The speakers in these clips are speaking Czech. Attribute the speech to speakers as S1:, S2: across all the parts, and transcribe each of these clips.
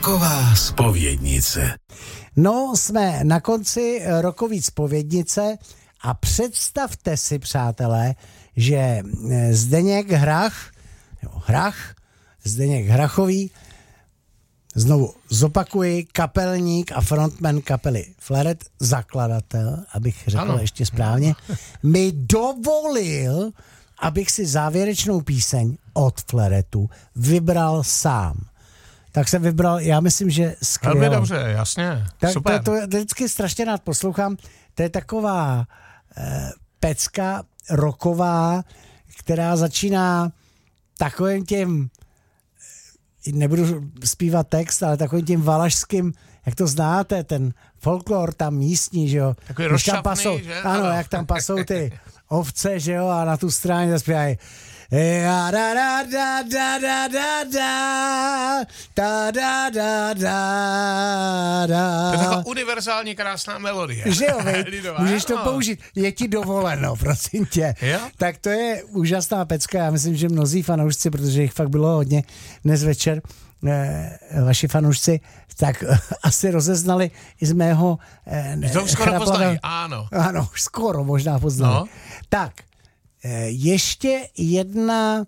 S1: Roková zpovědnice.
S2: No, jsme na konci rokové zpovědnice a představte si, přátelé, že Zdeněk Zdeněk Hrachový, znovu zopakuji, kapelník a frontman kapely Flaret, zakladatel, abych řekl ještě správně, mi dovolil, abych si závěrečnou píseň od Flaretu vybral sám. Tak jsem vybral, já myslím, že skvěle.
S3: Velmi dobře, jasně,
S2: tak
S3: super.
S2: To vždycky strašně rád poslouchám. To je taková pecka rocková, která začíná takovým tím, nebudu zpívat text, ale takovým tím valašským, jak to znáte, ten folklor tam místní, že jo.
S3: Takový rozšafný, že?
S2: Ano, jak tam pasou ty ovce, že jo, a na tu stráně zaspívají
S3: To je taková univerzální krásná melodie.
S2: Že jo, můžeš to použít. Je ti dovoleno, prosím tě.
S3: Jo?
S2: Tak to je úžasná pecka. Já myslím, že mnozí fanoušci, protože jich fakt bylo hodně dnes večer, vaši fanoušci, tak asi rozeznali i z mého
S3: to skoro poznají, ano.
S2: Ano, skoro možná poznali.
S3: No.
S2: Tak, ještě jedna,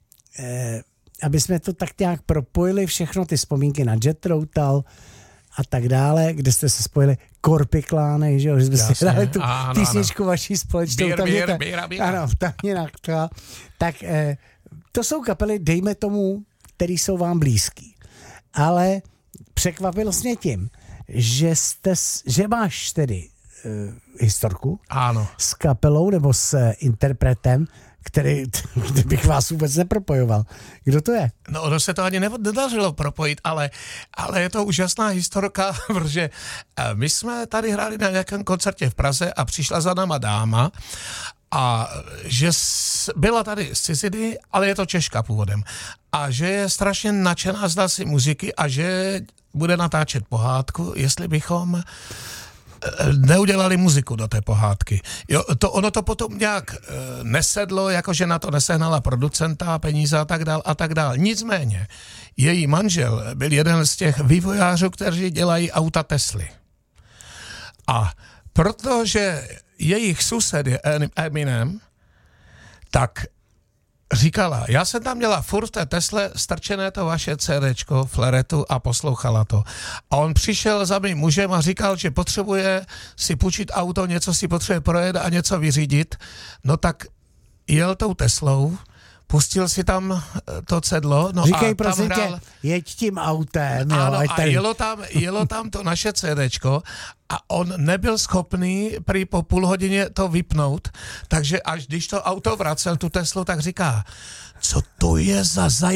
S2: aby jsme to tak nějak propojili, všechno ty vzpomínky na Jet Routal a tak dále, kde jste se spojili Korpiklány, že jsme si dali tu písničku vaší společnou. Ano, tam mě nachtla. Tak to jsou kapely, dejme tomu, který jsou vám blízký. Ale překvapilo mě tím, že máš tedy historku s kapelou nebo s interpretem, který bych vás vůbec nepropojoval. Kdo to je?
S3: No, ono se to ani nedařilo propojit, ale je to úžasná historka, protože my jsme tady hráli na nějakém koncertě v Praze a přišla za náma dáma a že byla tady z ciziny, ale je to Češka původem. A že je strašně nadšená z naší muziky a že bude natáčet pohádku, jestli bychom neudělali muziku do té pohádky. Jo, ono to potom nějak nesedlo, jakože na to nesehnala producenta, peníze a tak dál. Nicméně, její manžel byl jeden z těch vývojářů, kteří dělají auta Tesly. A protože jejich sused je Eminem, tak říkala, já jsem tam měla furt v té Tesle strčené to vaše CDčko Flaretu a poslouchala to. A on přišel za mým mužem a říkal, že potřebuje si půjčit auto, něco si potřebuje projet a něco vyřídit. No tak jel tou Teslou, pustil si tam to cedlo. No
S2: říkej,
S3: a
S2: prosím
S3: tam hrál,
S2: tě, jeď tím autem.
S3: Ano,
S2: jo,
S3: a jelo tam to naše CDčko a on nebyl schopný prý po půl hodině to vypnout, takže až když to auto vracel, tu Teslu, tak říká, co to je za